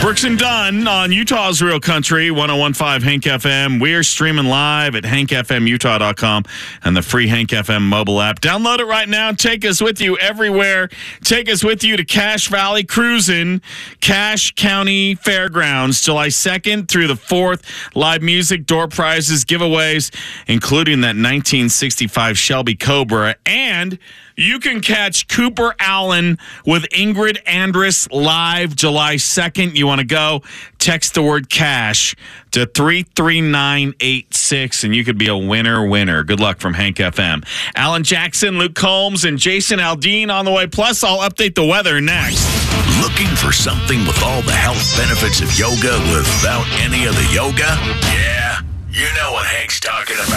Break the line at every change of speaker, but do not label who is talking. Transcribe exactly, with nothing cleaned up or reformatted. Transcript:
Brooks and Dunn on Utah's Real Country, one oh one point five Hank F M. We're streaming live at hank f m utah dot com and the free Hank F M mobile app. Download it right now. Take us with you everywhere. Take us with you to Cache Valley Cruisin', Cache County Fairgrounds, July second through the fourth. Live music, door prizes, giveaways, including that nineteen sixty-five Shelby Cobra. And you can catch Cooper Allen with Ingrid Andress live July second. You want to go? Text the word cash to three three nine eight six, and you could be a winner winner. Good luck from Hank F M. Alan Jackson, Luke Combs, and Jason Aldean on the way. Plus, I'll update the weather next.
Looking for something with all the health benefits of yoga without any of the yoga? Yeah, you know what Hank's talking about.